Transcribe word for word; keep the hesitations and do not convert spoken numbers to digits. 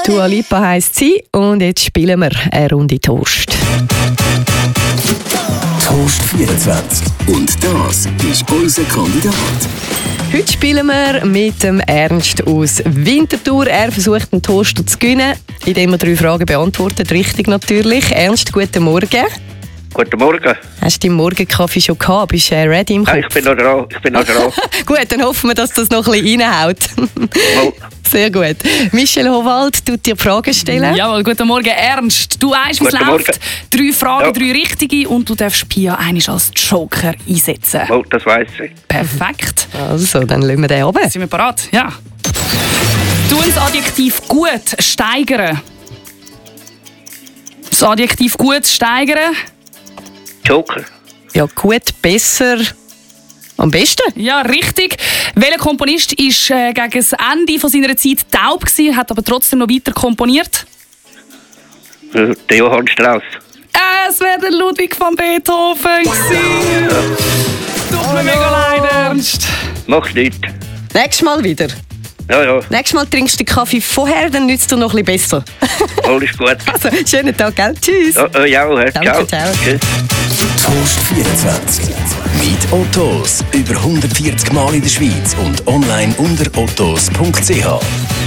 Dua Lipa heisst sie und jetzt spielen wir eine Runde Toast. Toast vierundzwanzig. Und das ist unser Kandidat. Heute spielen wir mit dem Ernst aus Winterthur. Er versucht, einen Toast zu gewinnen, indem er drei Fragen beantwortet. Richtig natürlich. Ernst, guten Morgen. Guten Morgen. Hast du deinen Morgenkaffee schon gehabt? Bist du ready im Kopf? Ja, ich bin noch dran. Ich bin noch dran. Gut, dann hoffen wir, dass das noch ein bisschen reinhaut. Oh. Sehr gut. Michel Howald tut dir Fragen stellen. Jawohl, guten Morgen, Ernst. Du weißt, wie es Guten läuft. Morgen. Drei Fragen, Ja. drei richtige und du darfst Pia einmal als Joker einsetzen. Oh, das weiss ich. Perfekt. Also, dann lassen wir den runter. Sind wir bereit? Ja. Du das Adjektiv gut steigern. Das Adjektiv gut steigern. Joker. Ja, gut, besser, am besten. Ja, richtig. Welcher Komponist ist äh, gegen das Ende von seiner Zeit taub gewesen, hat aber trotzdem noch weiter komponiert? Äh, Der Johann Strauss. Äh, es wäre der Ludwig van Beethoven gewesen. Tut mir mega leid, Ernst. Mach's nicht. Nächstes Mal wieder. Ja, ja. Nächstes Mal trinkst du den Kaffee vorher, dann nützt du noch ein bisschen besser. Alles gut. Also, schönen Tag, gell? Tschüss. Ja, äh, ja, äh, Danke, ciao. ciao. Tschüss. Toast vierundzwanzig. Mit Ottos. Über hundertvierzig Mal in der Schweiz und online unter ottos punkt c h.